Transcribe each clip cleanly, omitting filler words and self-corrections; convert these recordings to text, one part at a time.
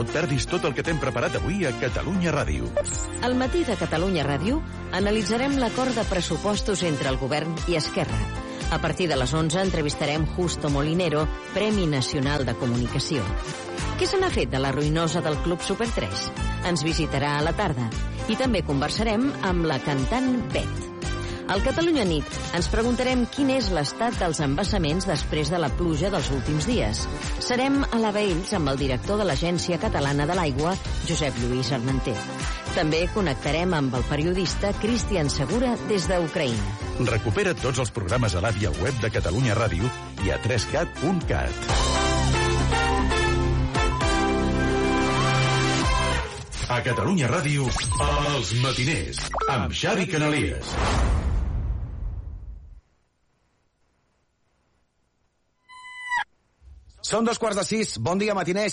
et perdis tot el que t'hem preparat avui a Catalunya Ràdio. Al matí de Catalunya Ràdio analitzarem l'acord de pressupostos entre el govern i Esquerra. A partir de les 11 entrevistarem Justo Molinero, Premi Nacional de Comunicació. Què se n'ha fet de la ruïnosa del Club Super 3? Ens visitarà a la tarda. I també conversarem amb la cantant Bet. Al Catalunya Nit ens preguntarem quin és l'estat dels embassaments després de la pluja dels últims dies. Serem a la Baells amb el director de l'Agència Catalana de l'Aigua, Josep Lluís Armenter. També connectarem amb el periodista Cristian Segura des d'Ucraïna. Recupera tots els programes a l'àpp i al web de Catalunya Ràdio i a 3cat.cat. A Catalunya Ràdio, Els Matiners, amb Xavi Canalies. Són 2:15. Bon dia, matiners.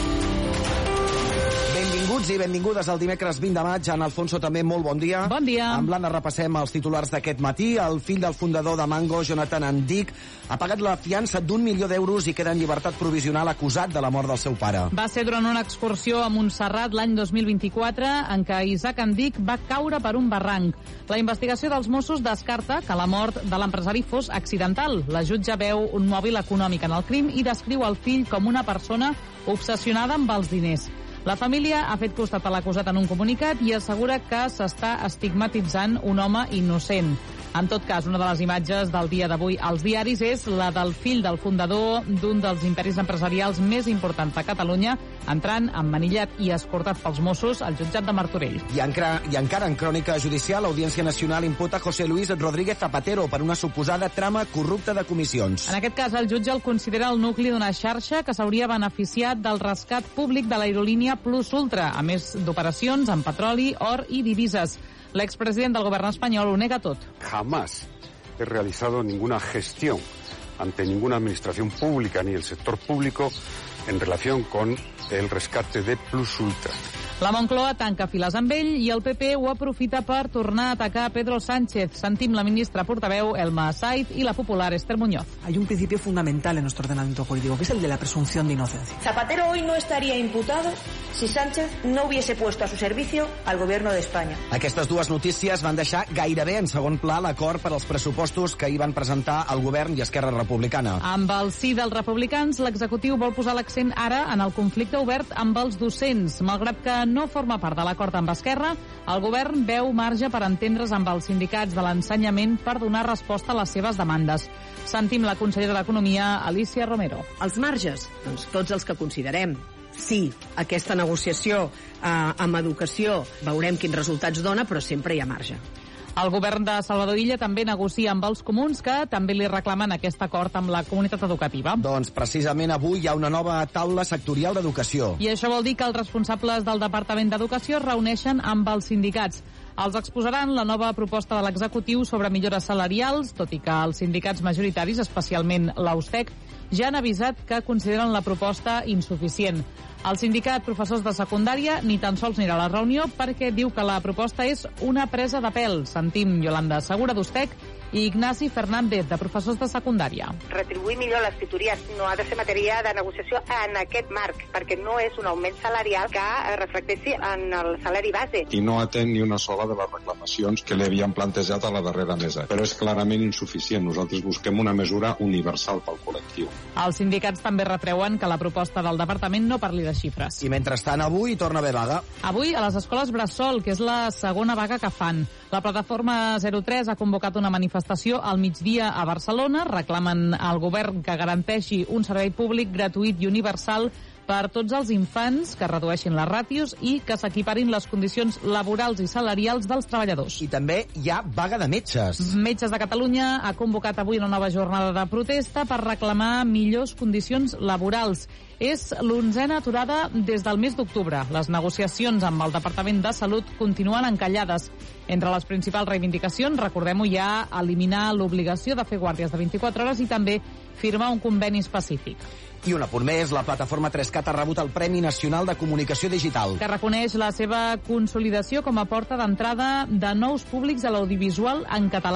Benvinguts i benvingudes al dimecres 20 de maig. En Alfonso, també molt bon dia. Bon dia. Amb l'Anna repassem els titulars d'aquest matí. El fill del fundador de Mango, Jonathan Andic, ha pagat la fiança d'1 milió d'euros i queda en llibertat provisional acusat de la mort del seu pare. Va ser durant una excursió a Montserrat l'any 2024 en què Isaac Andic va caure per un barranc. La investigació dels Mossos descarta que la mort de l'empresari fos accidental. La jutge veu un mòbil econòmic en el crim i descriu el fill com una persona obsessionada amb els diners. La família ha fet costat a l'acusat en un comunicat i assegura que s'està estigmatitzant un home innocent. En tot cas, una de les imatges del dia d'avui als diaris és la del fill del fundador d'un dels imperis empresarials més importants de Catalunya, entrant emmanillat i escortat pels Mossos al jutjat de Martorell. I encara en crònica judicial, l'Audiència Nacional imputa José Luis Rodríguez Zapatero per una suposada trama corrupta de comissions. En aquest cas, el jutge el considera el nucli d'una xarxa que s'hauria beneficiat del rescat públic de l'aerolínia Plus Ultra, a més d'operacions en petroli, or i divises. L'expresident del govern espanyol ho nega tot. Jamás he realizado ninguna gestión ante ninguna administración pública ni el sector público en relación con el rescate de Plus Ultra. La Moncloa tanca files amb ell i el PP ho aprofita per tornar a atacar Pedro Sánchez. Sentim la ministra portaveu Elma Saiz y la popular Esther Muñoz. Hay un principio fundamental en nuestro ordenamiento jurídico, que es el de la presunción de inocencia. Zapatero hoy no estaría imputado si Sánchez no hubiese puesto a su servicio al gobierno de España. Aquestes dues notícies van deixar gairebé en segon pla l'acord per als pressupostos que hi van presentar el govern i Esquerra Republicana. Amb el sí dels republicans, l'executiu vol posar l'accent ara en el conflicte obert amb els docents. Malgrat que no forma part de l'acord amb Esquerra, el govern veu marge per entendre's amb els sindicats de l'ensenyament per donar resposta a les seves demandes. Sentim la consellera d'Economia, Alicia Romero. Els marges, doncs tots els que considerem. Sí, aquesta negociació amb educació veurem quins resultats dona, però sempre hi ha marge. El govern de Salvador Illa també negocia amb els comuns, que també li reclamen aquest acord amb la comunitat educativa. Doncs precisament avui hi ha una nova taula sectorial d'educació. I això vol dir que els responsables del Departament d'Educació es reuneixen amb els sindicats. Els exposaran la nova proposta de l'executiu sobre millores salarials, tot i que els sindicats majoritaris, especialment l'Austec, ja han avisat que consideren la proposta insuficient. El sindicat professors de secundària ni tan sols anirà a la reunió perquè diu que la proposta és una presa de pèl. Sentim Yolanda Segura d'Ustec i Ignasi Fernández, de professors de secundària. Retribuir millor les tutories no ha de ser matèria de negociació en aquest marc, perquè no és un augment salarial que reflecteixi en el salari base. I no atén ni una sola de les reclamacions que li havien plantejat a la darrera mesa, però és clarament insuficient. Nosaltres busquem una mesura universal pel col·lectiu. Els sindicats també retreuen que la proposta del departament no parli de xifres. I mentrestant avui torna a haver vaga. Avui a les escoles Bressol, que és la segona vaga que fan. La plataforma 03 ha convocat una manifestació al migdia a Barcelona. Reclamen al govern que garanteixi un servei públic gratuït i universal per tots els infants, que redueixin les ràtios i que s'equiparin les condicions laborals i salarials dels treballadors. I també hi ha vaga de metges. Metges de Catalunya ha convocat avui una nova jornada de protesta per reclamar millors condicions laborals. És l'11a aturada des del mes d'octubre. Les negociacions amb el Departament de Salut continuen encallades. Entre les principals reivindicacions, recordem-ho, hi ha eliminar l'obligació de fer guàrdies de 24 hores i també firmar un conveni específic. I un apunt més, la plataforma 3cat ha rebut el Premi Nacional de Comunicació Digital, que reconeix la seva consolidació com a porta d'entrada de nous públics a l'audiovisual en català.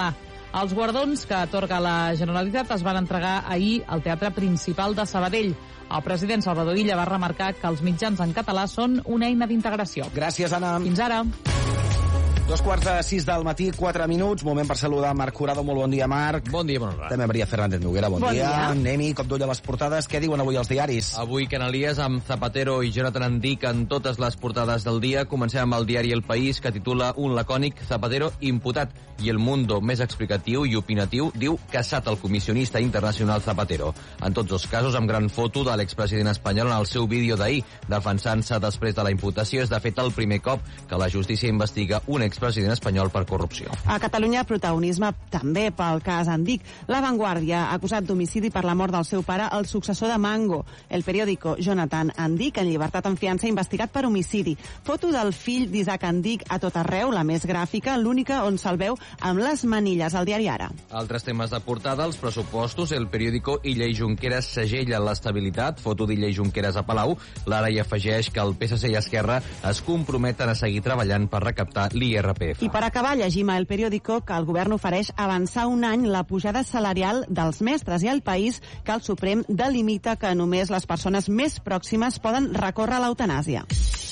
Els guardons que atorga la Generalitat es van entregar ahir al Teatre Principal de Sabadell. El president Salvador Illa va remarcar que els mitjans en català són una eina d'integració. Gràcies, Anna. Fins ara. 2:45 del matí, 4 minuts. Moment per saludar Marc Curado. Molt bon dia, Marc. Bon dia, bon hora. També Maria Fernández Noguera. Bon dia. Anem-hi, cop d'ull a les portades. Què diuen avui els diaris? Avui Canalies amb Zapatero i Jonathan Andic en totes les portades del dia. Comencem amb el diari El País, que titula un lacònic Zapatero imputat, i El Mundo, més explicatiu i opinatiu, diu caçat el comissionista internacional Zapatero. En tots els casos, amb gran foto de l'expresident espanyol en el seu vídeo d'ahir, defensant-se després de la imputació. És de fet el primer cop que la justícia investiga un expresident espanyol per corrupció. A Catalunya, protagonisme també pel cas Andic. La Vanguardia ha acusat d'homicidi per la mort del seu pare, el successor de Mango. El periòdico Jonathan Andic, en llibertat en fiança, investigat per homicidi. Foto del fill d'Isaac Andic a tot arreu, la més gràfica, l'única on se'l veu amb les manilles al diari Ara. Altres temes de portada, els pressupostos. El periòdico Illa i Junqueras segella l'estabilitat. Foto d'Illa i Junqueras a Palau. L'Ara hi afegeix que el PSC i Esquerra es comprometen a seguir treballant per recaptar l'IRPF. I per acabar, llegim a El Periódico que el govern ofereix avançar un any la pujada salarial dels mestres i El País que el Suprem delimita que només les persones més pròximes poden recórrer a l'eutanàsia.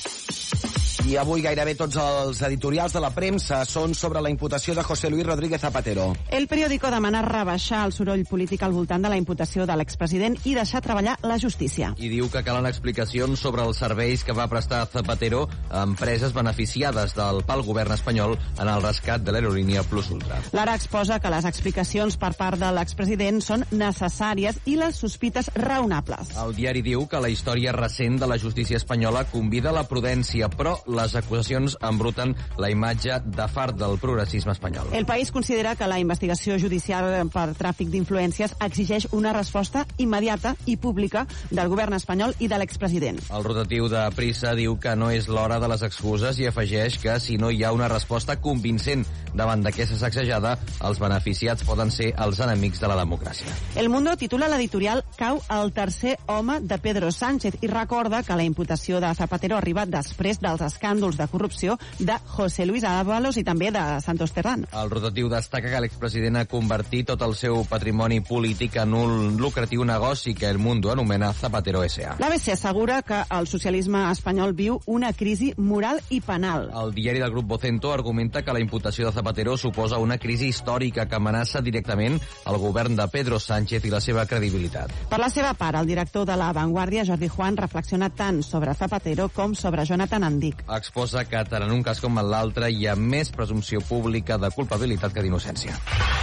I avui gairebé tots els editorials de la premsa són sobre la imputació de José Luis Rodríguez Zapatero. El Periódico demana rebaixar el soroll polític al voltant de la imputació de l'expresident i deixar treballar la justícia. I diu que calen explicacions sobre els serveis que va prestar Zapatero a empreses beneficiades pel govern espanyol en el rescat de l'aerolínia Plus Ultra. L'Ara exposa que les explicacions per part de l'expresident són necessàries i les sospites raonables. El diari diu que la història recent de la justícia espanyola convida a la prudència, però les acusacions embruten la imatge de fart del progressisme espanyol. El País considera que la investigació judicial per tràfic d'influències exigeix una resposta immediata i pública del govern espanyol i de l'expresident. El rotatiu de Prisa diu que no és l'hora de les excuses i afegeix que si no hi ha una resposta convincent davant d'aquesta sacsejada, els beneficiats poden ser els enemics de la democràcia. El Mundo titula l'editorial Cau el tercer home de Pedro Sánchez i recorda que la imputació de Zapatero arriba després dels escàndols de corrupció de José Luis Ábalos i també de Santos Terrano. El rotatiu destaca que l'expresident ha convertit tot el seu patrimoni polític en un lucratiu negoci que El Mundo anomena Zapatero S.A. L'ABC assegura que el socialisme espanyol viu una crisi moral i penal. El diari del grup Vocento argumenta que la imputació de Zapatero suposa una crisi històrica que amenaça directament el govern de Pedro Sánchez i la seva credibilitat. Per la seva part, el director de La Vanguardia, Jordi Juan, reflexiona tant sobre Zapatero com sobre Jonathan Andic. Exposa que tant en un cas com en l'altre hi ha més presumpció pública de culpabilitat que d'innocència.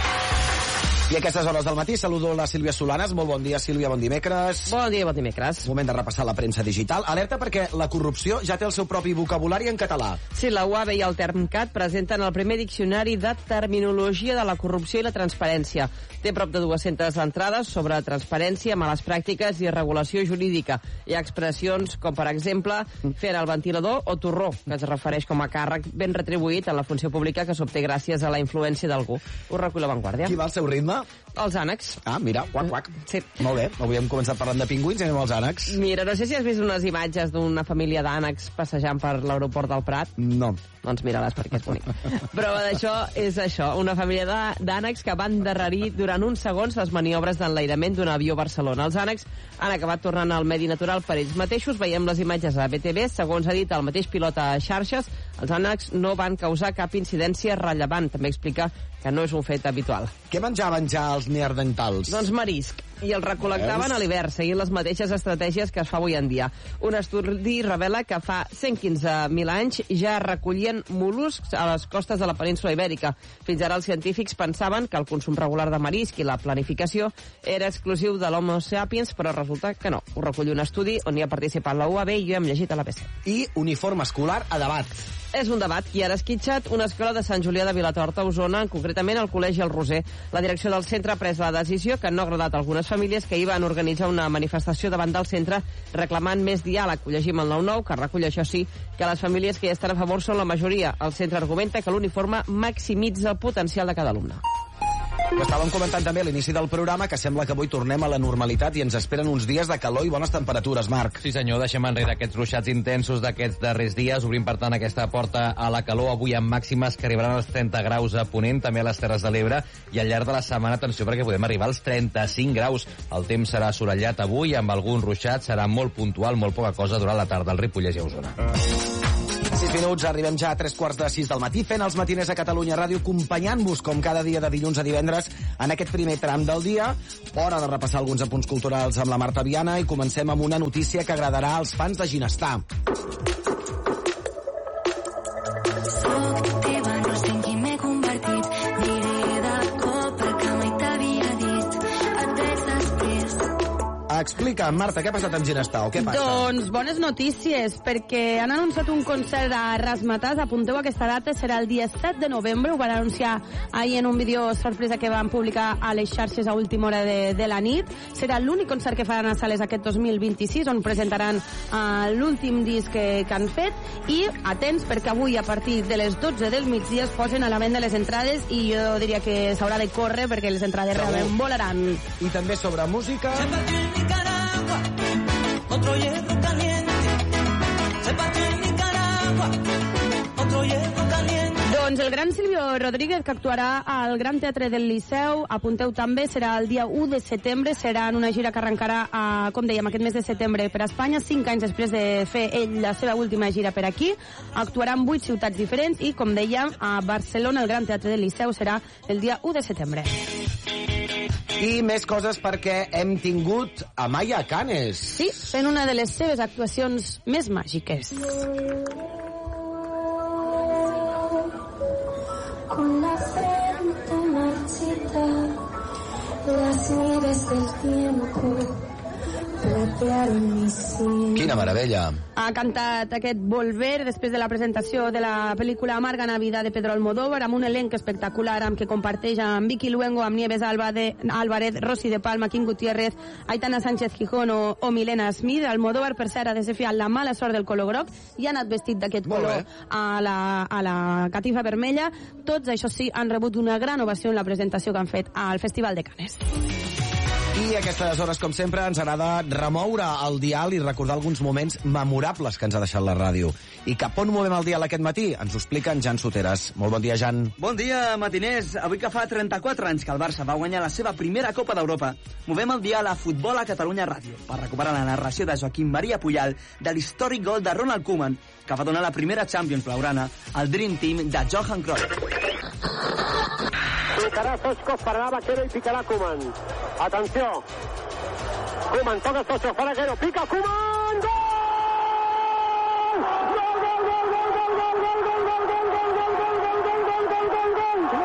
I a aquestes hores del matí saludo la Sílvia Solanas. Molt bon dia, Sílvia, bon dimecres. Bon dia, bon dimecres. Moment de repassar la premsa digital. Alerta perquè la corrupció ja té el seu propi vocabulari en català. Sí, la UAB i el Termcat presenten el primer diccionari de terminologia de la corrupció i la transparència. Té prop de 200 entrades sobre transparència, males pràctiques i regulació jurídica. Hi ha expressions com, per exemple, fer el ventilador o torró, que es refereix com a càrrec ben retribuït en la funció pública que s'obté gràcies a la influència d'algú. Ho recull La Vanguardia. Qui va al seu ritme? Els ànecs. Ah, mira, quac, quac. Sí. Molt bé, avui hem començat parlant de pingüins i anem als ànecs. Mira, no sé si has vist unes imatges d'una família d'ànecs passejant per l'aeroport del Prat. No. Doncs mira-les perquè és bonic. Prova d'això és això, una família d'ànecs que van endarrerir durant uns segons les maniobres d'enlairament d'un avió a Barcelona. Els ànecs han acabat tornant al medi natural per ells mateixos. Veiem les imatges a BTV. Segons ha dit el mateix pilot a xarxes, els ànecs no van causar cap incidència rellevant. També explica que no és un fet habitual. Què menjaven ja els neandertals? Doncs marisc. I el recol·lectaven a l'hivern, seguint les mateixes estratègies que es fa avui en dia. Un estudi revela que fa 115.000 anys ja recollien mol·luscs a les costes de la península Ibèrica. Fins ara els científics pensaven que el consum regular de marisc i la planificació era exclusiu de l'Homo sapiens, però resulta que no. Ho recull un estudi on hi ha participat la UAB i jo hem llegit a l'ABC. I uniforme escolar a debat. És un debat qui ha esquitxat una escola de Sant Julià de Vilatorta, Osona, concretament al Col·legi El Roser. La direcció del centre ha pres la decisió que no ha agradat a algunes famílies que hi van organitzar una manifestació davant del centre reclamant més diàleg. Ho llegim al 9-9, que recull, això sí, que les famílies que hi estan a favor són la majoria. El centre argumenta que l'uniforme maximitza el potencial de cada alumne. Ho estàvem comentant també a l'inici del programa, que sembla que avui tornem a la normalitat i ens esperen uns dies de calor i bones temperatures, Marc. Sí senyor, deixem enrere aquests ruixats intensos d'aquests darrers dies. Obrim, per tant, aquesta porta a la calor avui amb màximes que arribaran als 30 graus a Ponent, també a les Terres de l'Ebre, i al llarg de la setmana, atenció, perquè podem arribar als 35 graus. El temps serà assolellat avui, amb algun ruixat, serà molt puntual, molt poca cosa durant la tarda al Ripollès i a Osona. 6 minuts, arribem ja a 3:45 del matí, fent els matiners a Catalunya Ràdio, acompanyant-vos com cada dia de dilluns a divendres en aquest primer tram del dia. Hora de repassar alguns apunts culturals amb la Marta Viana i comencem amb una notícia que agradarà als fans de Ginestar. Explica, Marta, què ha passat amb Ginestar o què passa? Doncs bones notícies, perquè han anunciat un concert a Razzmatazz. Apunteu aquesta data, serà el dia 7 de novembre. Ho van anunciar ahir en un vídeo sorpresa que van publicar a les xarxes a última hora de la nit. Serà l'únic concert que faran a sales aquest 2026, on presentaran l'últim disc que han fet. I atents, perquè avui a partir de les 12 del migdia es posen a la venda les entrades i jo diria que s'haurà de córrer perquè les entrades realment volaran. I també sobre música... Nicaragua, otro hierro caliente. Se partió en Nicaragua, otro hierro caliente. Doncs el gran Silvio Rodríguez, que actuarà al Gran Teatre del Liceu, apunteu també, serà el dia 1 de setembre, serà en una gira que arrencarà, com dèiem, aquest mes de setembre per a Espanya, 5 anys després de fer ell la seva última gira per aquí. Actuarà en 8 ciutats diferents i, com dèiem, a Barcelona, el Gran Teatre del Liceu, serà el dia 1 de setembre. I més coses perquè hem tingut a Maya Canes. Sí, fent una de les seves actuacions més màgiques. Con la frente marchita, las nieves del tiempo platearon mis cien. Quina meravella. Ha cantat aquest Volver després de la presentació de la pel·lícula Amarga Navidad de Pedro Almodóvar, amb un elenc espectacular amb què comparteix amb Vicky Luengo, amb Nieves Álvarez, Rosy de Palma, Kim Gutiérrez, Aitana Sánchez Gijón o Milena Smith. Almodóvar, per cert, ha desafiat la mala sort del color groc i ha anat vestit d'aquest color a la catifa vermella. Tots, això sí, han rebut una gran ovació en la presentació que han fet al Festival de Canes. I a aquestes hores, com sempre, ens agrada remoure el dial i recordar alguns moments memorables que ens ha deixat la ràdio. I cap on movem el dial aquest matí? Ens ho explica en Jan Soteres. Molt bon dia, Jan. Bon dia, matiners. Avui que fa 34 anys que el Barça va guanyar la seva primera Copa d'Europa, movem el dial a Futbol a Catalunya Ràdio per recuperar la narració de Joaquim Maria Puyal de l'històric gol de Ronald Koeman, que va donar la primera Champions blaugrana al Dream Team de Johan Cruyff. Picarà Stoichkov, pararà Vaquero i picarà Koeman. Atenció. Koeman, toca Stoichkov, fa Vaquero, pica Koeman! Gol! Gol, gol, gol, gol, gol, gol, gol, gol, gol, gol, gol, gol, gol, gol, gol, gol, gol, gol, gol, gol,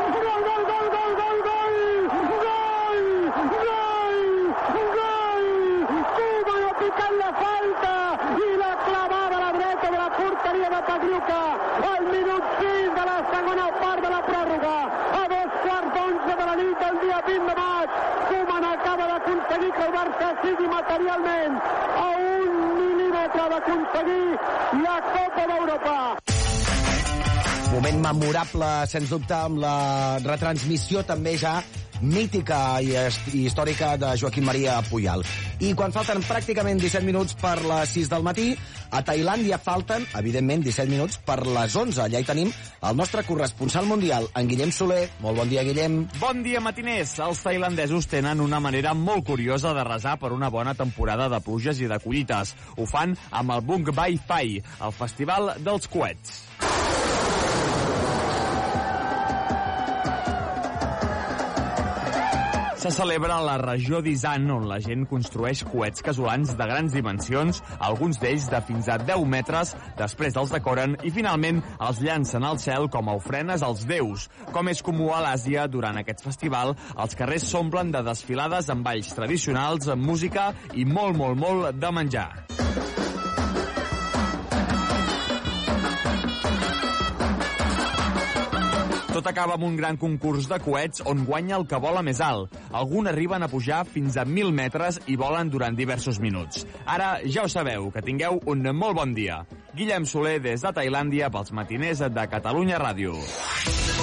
Koeman ha picat la falta i la clavada a la dreta de la porteria de Pagliuca al minut 6 de la segona part de la pròrroga. A 2:11 de la nit del dia 20 de maig, Koeman acaba d'aconseguir que el Barça sigui materialment a 1 mil·límetre d'aconseguir la Copa d'Europa. Moment memorable, sens dubte, amb la retransmissió també ja mítica i històrica de Joaquim Maria Puyal. I quan falten pràcticament 17 minuts per les 6 del matí, a Tailàndia falten, evidentment, 17 minuts per les 11. Allà hi tenim el nostre corresponsal mundial, en Guillem Soler. Molt bon dia, Guillem. Bon dia, matiners. Els tailandesos tenen una manera molt curiosa de resar per una bona temporada de pluges i de collites. Ho fan amb el Bung Bai Phai, el festival dels coets. Se celebra a la regió d'Isan, on la gent construeix coets casolans de grans dimensions, alguns d'ells de fins a 10 metres, després els decoren i finalment els llancen al cel com a ofrenes als déus. Com és comú a l'Àsia, durant aquest festival, els carrers s'omplen de desfilades amb balls tradicionals, amb música i molt, molt, molt de menjar. Tot acaba amb un gran concurs de coets on guanya el que vola més alt. Alguns arriben a pujar fins a 1.000 metres i volen durant diversos minuts. Ara ja ho sabeu, que tingueu un molt bon dia. Guillem Soler des de Tailàndia pels matiners de Catalunya Ràdio.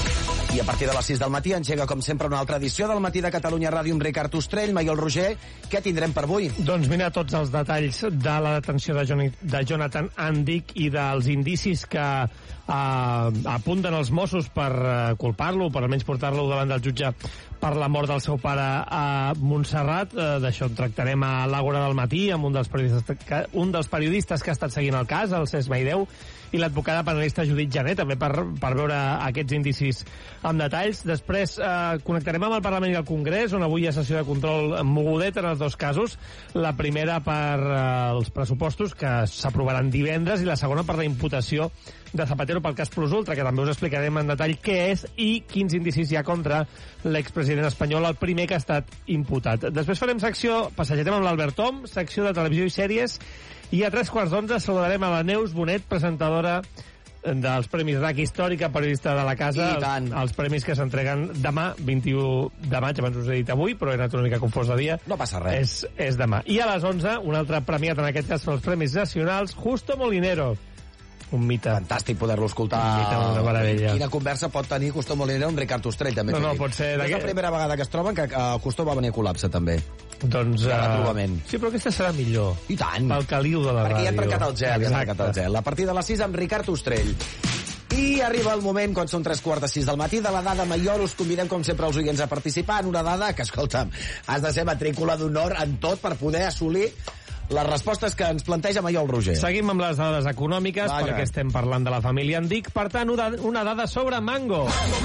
I a partir de les 6 del matí engega, com sempre, una altra edició del Matí de Catalunya Ràdio amb Ricard Ostrell, Maiol Roger. Què tindrem per avui? Doncs mira tots els detalls de la detenció de Jonathan Andic i dels indicis que apunten els Mossos per culpar-lo, per almenys portar-lo davant del jutge per la mort del seu pare a Montserrat. D'això en tractarem a l'Àgora del Matí amb un dels periodistes que ha estat seguint el cas, el Cesc Maideu, i l'advocada penalista Judit Jané, també per veure aquests indicis amb detalls. Després connectarem amb el Parlament i el Congrés, on avui hi ha sessió de control mogudet en els dos casos. La primera per els pressupostos, que s'aprovaran divendres, i la segona per la imputació de Zapatero pel cas Plus Ultra, que també us explicarem en detall què és i quins indicis hi ha contra l'expresident espanyol, el primer que ha estat imputat. Després farem secció, passejarem amb l'Albert Tom, secció de televisió i sèries, i a 3:15 saludarem a la Neus Bonet, presentadora dels Premis RAC Històrica, periodista de la casa, els premis que s'entreguen demà, 21 de maig, abans us he dit avui, però he anat una mica confós de dia. No passa res. És demà. I a les 11, un altre premiat, en aquest cas són els Premis Nacionals, Justo Molinero. Un mite. Fantàstic poder-lo escoltar. Un mite, una meravella. Quina conversa pot tenir Justo Molinero amb Ricard Ostrell, també. No, pot ser... És la primera vegada que es troben que Justo va venir a col·lapse, també. Doncs... Sí, però aquesta serà millor. I tant. Pel caliu de la ràdio. Perquè ja han trencat el gel, A partir de les 6 amb Ricard Ostrell. I arriba el moment, quan són 3:45 del matí, de la dada Maiol. Us convidem, com sempre, els oients a participar en una dada que, escolta'm, has de ser matrícula d'honor en tot per poder assolir les respostes que ens planteja Maiol Roger. Seguim amb les dades econòmiques, perquè estem parlant de la família Andic. Per tant, una dada sobre Mango.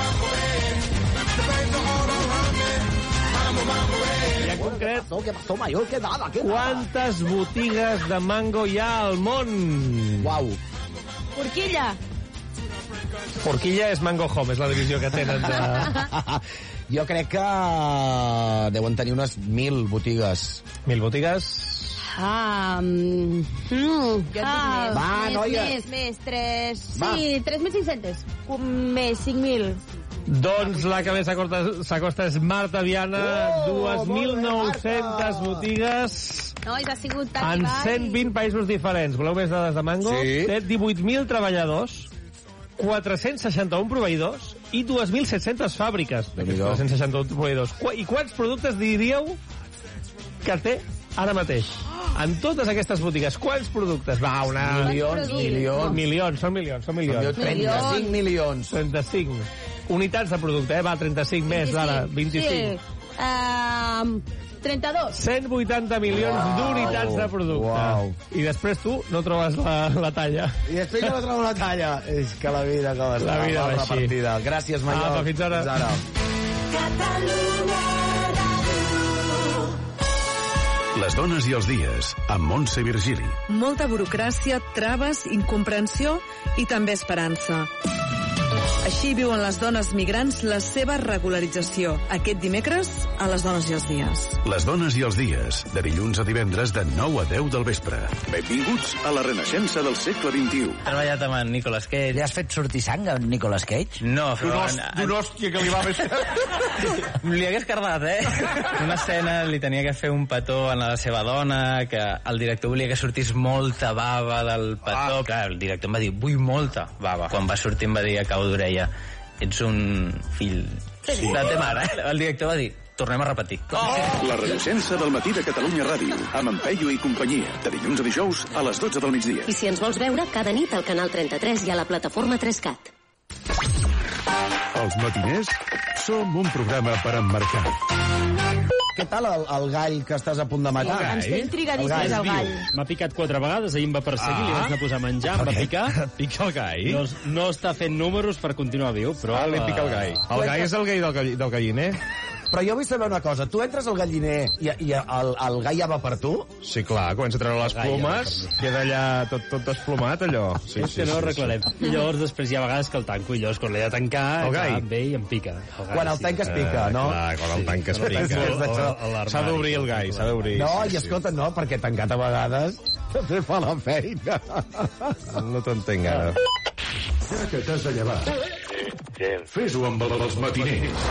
I en concret, quantes botigues de Mango hi ha al món? Uau. Forquilla. Forquilla és Mango Home, és la divisió que tenen de... Jo crec que deuen tenir unes 1.000 botigues. 1.000 botigues? Va, noia. Més, 3... Sí, 3.500. Més, 5.000. Doncs la que més s'acosta és Marta Viana, 2.900 botigues Nois, ha sigut tan en 120 països diferents. Voleu més dades de Mango? Sí. Té 18.000 treballadors, 461 proveïdors i 2.700 fàbriques. 461 proveïdors. I quants productes diríeu que té ara mateix? En totes aquestes botigues, quants productes? Va, Milions. Són milions. 35 milions. 35. Unitats de producte, va, 35 més, ara, 25. Sí. 32. 180 milions d'unitats de producte. Uau. I després tu no trobes la talla. I després jo no trobo la talla. És que la vida acaba La vida va així. Gràcies, Maiol. Apa, fins ara. Les dones i els dies, amb Montse Virgili. Molta burocràcia, traves, incomprensió i també esperança. Així viuen les dones migrants la seva regularització. Aquest dimecres, a les dones i els dies. Les dones i els dies, de dilluns a divendres de 9 a 10 del vespre. Benvinguts a la renaixença del segle XXI. He treballat amb en Nicolas Cage. Li has fet sortir sang a Nicolas Cage? No, però... D'una hòstia que li va més... Li hagués cardat, Una escena li tenia que fer un petó a la seva dona, que el director volia que sortís molta bava del petó. Clar, el director em va dir, vull molta bava. Quan va sortir em va dir a cau d'orella, ets un fill de ta mare. El director va dir, tornem a repetir. La renaixença del matí de Catalunya Ràdio, amb en Peyu i companyia, de dilluns a dijous a les 12 del migdia. I si ens vols veure, cada nit al canal 33 i a la plataforma 3CAT. Els matiners som un programa per emmarcar. Què tal el gall que estàs a punt de matar? Ens té intrigadíssims el gall. M'ha picat 4 vegades, ahir em va perseguir, li vaig anar a posar a menjar, em va picar. Pica el gall? No està fent números per continuar viu, però... li pica el gall. El gall és el gall del galliner? Però jo vull saber una cosa. Tu entres al galliner i el gall ja va per tu? Sí, clar. Comença a treure les plomes, queda allà tot desplomat, allò. Sí, és que no ho arreglarem. I llavors després hi ha vegades que el tanco, i llavors quan l'he de tancar, el gall ve i em pica. Quan el tanques pica, no? Clar, quan el tanques pica. S'ha d'obrir el gall, s'ha d'obrir. No, i escolta, no, perquè tancat a vegades també fa la feina. No t'entenc ara. Ja que t'has de llevar, fes-ho amb els matiners.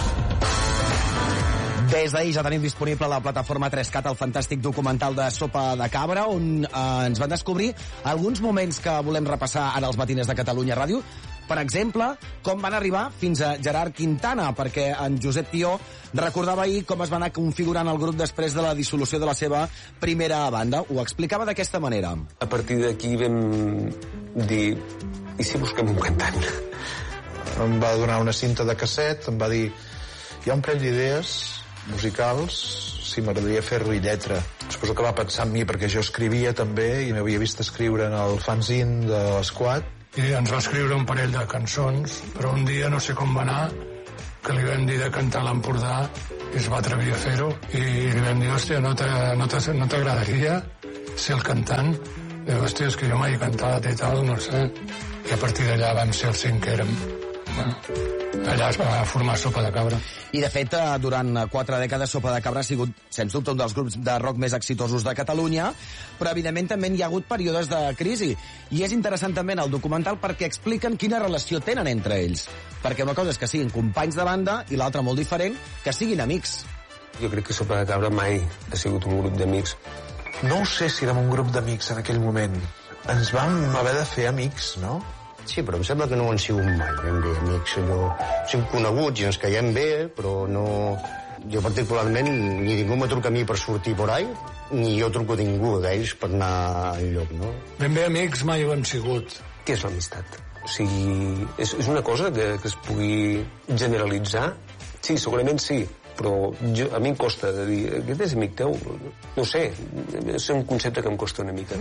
Des d'ahir ja tenim disponible a la plataforma 3CAT el fantàstic documental de Sopa de Cabra, on ens van descobrir alguns moments que volem repassar ara als matiners de Catalunya Ràdio, Per exemple, com van arribar fins a Gerard Quintana, perquè en Josep Tió recordava ahir com es va anar configurant el grup després de la dissolució de la seva primera banda. Ho explicava d'aquesta manera. A partir d'aquí vam dir, i si busquem un cantant? Em va donar una cinta de casset, em va dir, hi ha un parell d'idees musicals, si m'agradaria fer-ho i lletra. Suposo que va pensar en mi, perquè jo escrivia també, i m'havia vist escriure en el fanzine de l'Esquad. I ens va escriure un parell de cançons, però un dia, no sé com va anar, que li vam dir de cantar a l'Empordà, i es va atrevir a fer-ho, i li vam dir, hòstia, no t'agradaria ser el cantant? Diu, hòstia, és que jo mai he cantat i tal, no sé. I a partir d'allà vam ser els 5 que érem. Bueno, allà es va formar Sopa de Cabra. I, de fet, durant 4 dècades, Sopa de Cabra ha sigut, sens dubte, un dels grups de rock més exitosos de Catalunya, però, evidentment, també hi ha hagut períodes de crisi. I és interessant també en el documental perquè expliquen quina relació tenen entre ells. Perquè una cosa és que siguin companys de banda i l'altra, molt diferent, que siguin amics. Jo crec que Sopa de Cabra mai ha sigut un grup d'amics. No ho sé si érem un grup d'amics en aquell moment. Ens vam haver de fer amics, no? Sí, però em sembla que no ho han sigut mai, ben bé, amics. Allò... Som coneguts i ens caiem bé, però no... Jo particularment, ni ningú me truca a mi per sortir por ahí, ni jo truco a ningú d'ells per anar enlloc, no? Ben bé amics mai ho hem sigut. Què és l'amistat? O sigui, és una cosa que es pugui generalitzar? Sí, segurament sí, però a mi em costa de dir, aquest és amic teu? No sé, és un concepte que em costa una mica.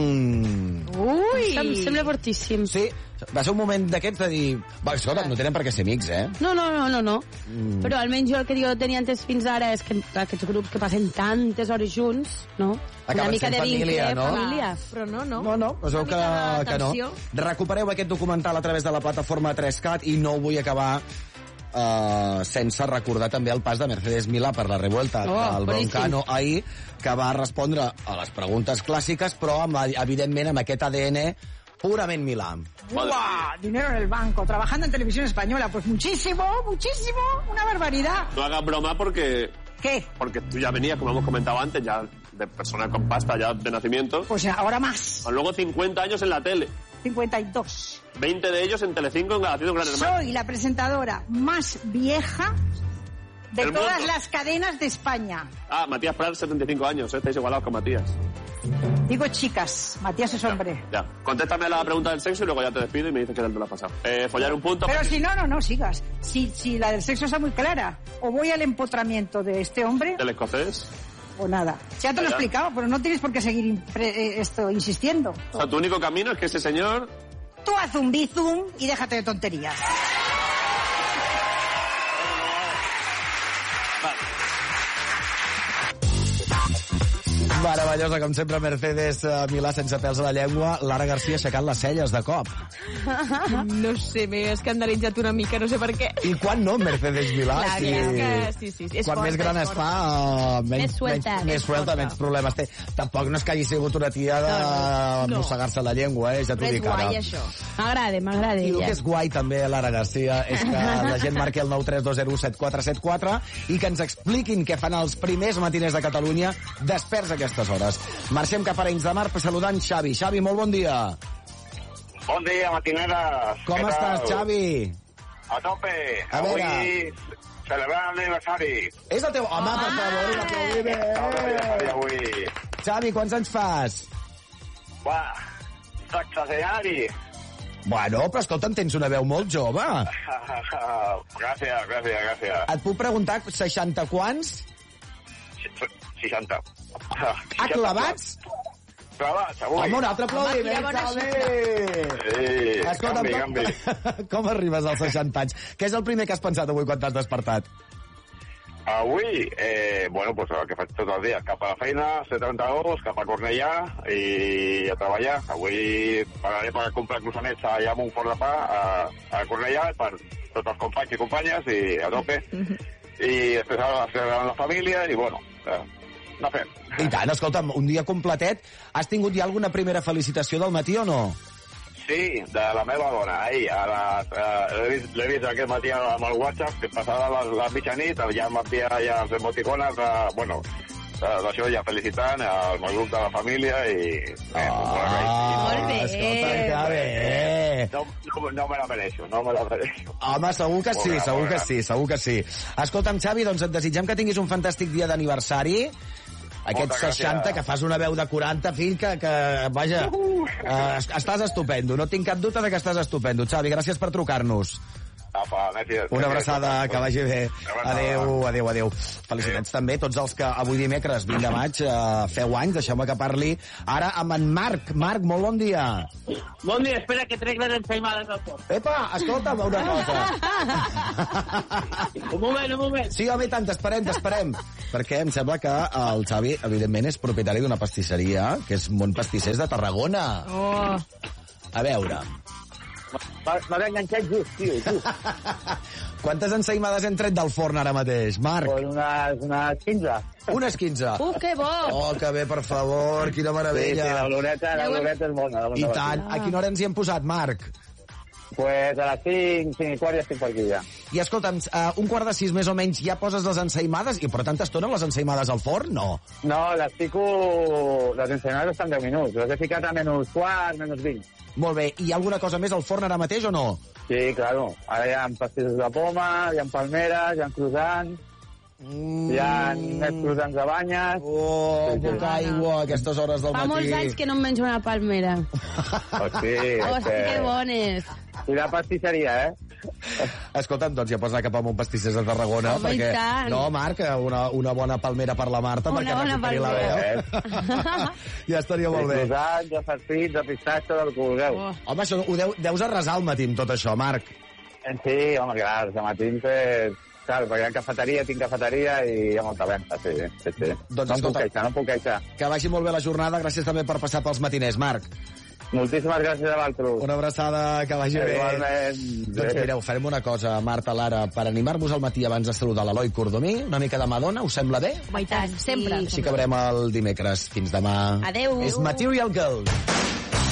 Ui! Em sembla fortíssim. Sí, va ser un moment d'aquests de dir... Va, escolta, no tenen per què ser amics, eh? No. Però almenys jo el que jo tenia entès fins ara és que aquests grups que passen tantes hores junts, no? Acaben una mica sent de família, vincle, no? família. Però no. No, es veu que no. Recupereu aquest documental a través de la plataforma 3CAT i no vull acabar sense recordar també el pas de Mercedes Milà per la revuelta del Broncano ahir, que va respondre a les preguntes clàssiques, però evidentment amb aquest ADN purament Milà. ¡Buah! Dinero en el banco, trabajando en televisión española. Pues muchísimo, una barbaridad. No hagas broma porque... ¿Qué? Porque tú ya venías, como hemos comentado antes, ya de persona con pasta, ya de nacimiento. Pues ahora más. Luego 50 años en la tele. 52. 20 de ellos en Telecinco, haciendo Gran Hermano. Soy la presentadora más vieja de todas las cadenas de España. Ah, Matías Prat, 75 años, estáis igualados con Matías. Digo chicas, Matías es hombre. Ya, contéstame la pregunta del sexo y luego ya te despido y me dices qué tal te lo has pasado. Follar un punto... Pero si no sigas. Si la del sexo está muy clara, o voy al empotramiento de este hombre... ¿Del escocés? O nada. Ya te lo he explicado, pero no tienes por qué seguir insistiendo. O sea, tu único camino es que ese señor... Tú haz un bizum y déjate de tonterías. Meravellosa, com sempre, Mercedes Milà sense pèls a la llengua. Lara García aixecant les celles de cop. No sé, m'he escandalitzat una mica, no sé per què. I quan no, Mercedes Milà? Clar, sí. És quan forta, més gran es fa, menys suelta, menys problemes té. Tampoc no és que hagi sigut una tia de mossegar-se la llengua, ja t'ho dic ara. Però és guai, això. M'agrada. I el que és guai, també, Lara García, és que la gent marqui el 932017474 i que ens expliquin què fan els primers matiners de Catalunya desperts aquestes hores. Marxem cap a Arenys de Mar saludant Xavi. Xavi, molt bon dia. Bon dia, matineres. Com estàs, Xavi? A tope. Avui celebrant l'aniversari. És el teu... Home, per favor, un aplaudiment. Avui. Xavi, quants anys fas? Sexagenari. Bueno, però escolta'm, tens una veu molt jove. Gràcies. Et puc preguntar 60 quants? 60. Clavats? Clavats, avui. Home, un altre aplaudiment, Xavi! Escolta, com arribes als 60 anys? Què és el primer que has pensat avui quan t'has despertat? Avui, pues el que faig tot el dia. Cap a la feina, C32, cap a Cornellà i a treballar. Avui pagaré per comprar croissants allà a Montfort de Pa, a Cornellà, per tots els companys i companyes, i a tope. I després ara celebrant la família, i bueno... anar fent. I tant, escolta'm, un dia completet. Has tingut ja alguna primera felicitació del matí o no? Sí, de la meva dona. Ahir, l'he vist aquest matí amb el WhatsApp, que passada la mitjanit, ja m'envia ja els emoticones, d'això ja felicitant el meu grup de la família i... Molt bé. Escolta, que bé. No me la mereixo, no me la mereixo. Home, segur que sí, segur que sí. Escolta'm, Xavi, doncs et desitgem que tinguis un fantàstic dia d'aniversari. Aquest 60, que fas una veu de 40, fill, que vaja, estàs estupendo. No tinc cap dubte de que estàs estupendo. Xavi, gràcies per trucar-nos. Una abraçada, que vagi bé. Adéu. Felicitats també tots els que avui dimecres, 20 de maig, feu anys. Deixeu-me que parli ara amb en Marc. Marc, molt bon dia. Bon dia, espera que trec les ensaïmades del port. Epa, escolta'm una cosa. Un moment. Sí, home, i tant, t'esperem. Perquè em sembla que el Xavi, evidentment, és propietari d'una pastisseria, que és Mont Pastissers de Tarragona. A veure... M'ha enganxat just, tio, just. Quantes ensaïmades hem tret del forn ara mateix, Marc? Unes 15. Unes 15. Que bo! Oh, que bé, per favor, quina meravella. Sí, la oloreta és bona. I tant. A quina hora ens hi hem posat, Marc? Pues a les 5 i quart ja estic per aquí, ja. I escolta'm, un quart de 6 més o menys ja poses les ensaïmades i per tanta estona les ensaïmades al forn, no? No, les fico... Les ensaïmades estan 10 minuts. Les he ficat a menys quart, menys 20. Molt bé. I hi ha alguna cosa més al forn ara mateix o no? Sí, claro. Ara hi ha pastissos de poma, hi ha palmeres, hi ha croissants, hi ha més croissants de banyes... Poca aigua a aquestes hores del matí. Fa molts anys que no em menjo una palmera. Hòstia, que bones. I la pastisseria, Escolta'm, doncs ja pots anar cap a un pastissers de Tarragona. Home, perquè... i tant. No, Marc, una bona palmera per la Marta. Una bona palmera. Ja estaria molt bé. De croissants, de farcits, de pistatge, del que vulgueu. Home, això ho deus arrasar al matí amb tot això, Marc. Sí, home, clar, de matí claro, perquè hi ha cafeteria, tinc cafeteria i hi ha molta venda, sí. Doncs, no puc queixar. Que vagi molt bé la jornada, gràcies també per passar pels matiners, Marc. Moltíssimes gràcies a vosaltres. Una abraçada, que vagi bé. Igualment. Doncs mireu, farem una cosa, Marta, Lara, per animar-vos al matí abans de saludar l'Eloi Cordomí, una mica de Madonna, us sembla bé? I tant, sempre. Així acabarem el dimecres. Fins demà. Adéu. És Material Girl.